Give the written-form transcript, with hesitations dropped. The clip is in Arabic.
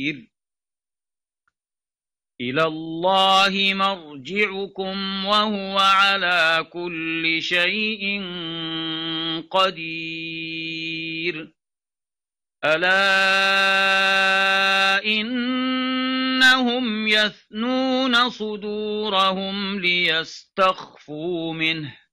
قدير إلى الله مرجعكم وهو على كل شيء قدير ألا إنهم يثنون صدورهم ليستخفوا منه